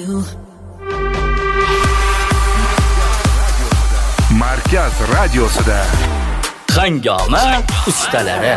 Markaz radiosida Hangoma ustalari.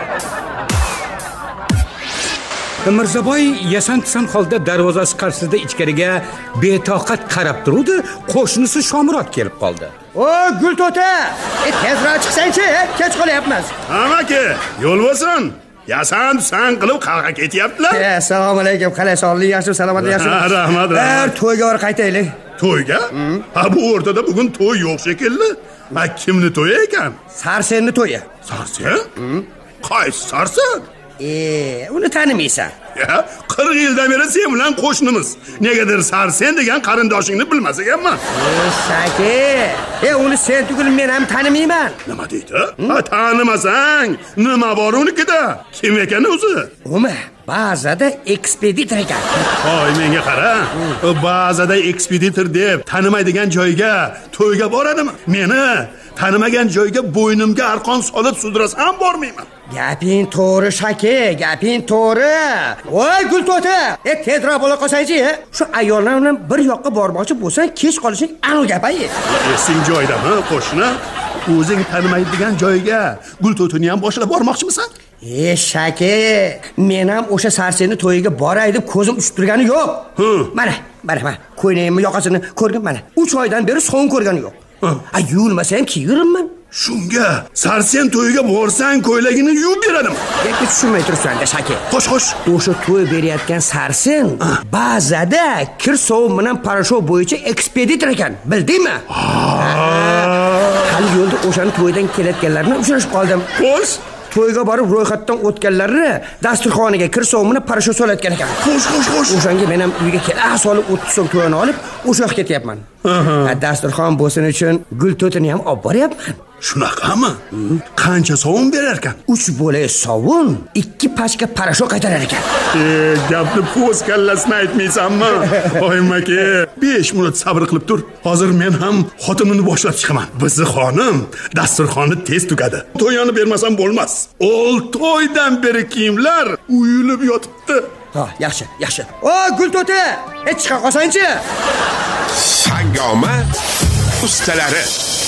Mirzaboy yasantisan holda darvozasi qarshisida ichkariga betoqat qarab turdi. Qo'shnisi Shomurod kelib qoldi. O Gulto'ta, tezroq chiqsang-chi, kech qolyapmiz. Amaki, yo'l bo'lsin. Yasan qilib qarg'a ketyaptilar. Assalomu alaykum. Qalay sog'lik, yaxshimi, salomat yaxshimi? Rahmat. To'yga borib qaytaylik. To'yga? Ha, bu o'rtada bugun to'y yo'q shekilli. Ha, kimni to'yi ekan? Sarsenni to'yi. Sarsen? Qaysi Sarsen? Uni tanimaysan. Ya, 40 yildan beri sen bilan qo'shnimiz. Negadir Sarsen degan qarindoshingni bilmas ekanman. Shaki. Uni sen tugul men ham tanimayman. Nima deydi? Ha, tanimasang, nima bor unikida? Kim ekan o'zi? Umi, ba'zida ekspeditor ekan. Hoy, menga qara. Ba'zida ekspeditor deb tanimaydigan joyga to'yga boradimi? Meni tanimagan joyga bo'ynimga arqon solib sudrasam bormayman. Gaping to'g'ri Shaki, gaping to'g'ri. Voy Gulto'ta, tezroq bo'la qolsang-chi, shu ayollar bilan bir yoqqa bormoqchi bo'lsang, kech qolishing aniq gap-ay. Esing joydami, qo'shni? O'zing tanimaydigan joyga Gulto'tani ham boshlab bormoqchimisan? Shaki, men ham o'sha Sarsenni to'yiga boray deb ko'zim uchib turgani yo'q. Mana, ko'ynagimni yoqasini ko'rgin mana. 3 oydan beri so'ng ko'rgani yo'q. Yuvulmasam kiygirimman. Shunga Sarsen to'yiga borsang ko'ylagini yuvib beradimi? Tushunmay tursan-da Shaki. Xo'sh. O'sha to'y berayotgan Sarsen ba'zida kir sovun bilan parashov bo'yicha ekspeditor ekan, bildingmi? Hali yo'lda o'shani to'ydan kelayotganlarni uchrashib qoldim. Xo'sh. To'yga borib ro'yxatdan o'tganlarni dasturxoniga kir sovun bilan parashov solayotgan ekan. Xo'sh. O'shanga men ham uyga kela solib 30 so'm to'yini olib, o'sha yoqqa ketyapman. Dasturxon bo'lsin uchun Gulto'tani ham olib boryapman. Shunaqami? Qancha sovun berar ekan? 3 bo'lak sovun, 2 pachka parashov qaytarar ekan. Gapni po'z kallasini aytmaysanmi? Oyimaki, 5 minut sabr qilib tur. Hozir men ham xotinimni boshlab chiqaman. Bizni xonim dasturxonni tez tugadi. To'yini bermasam bo'lmas. 6 oydan beri kiyimlar uyilib yotibdi. Yaxshi. O Gulto'ta, chiqa qolsang-chi. Hangoma ustalari.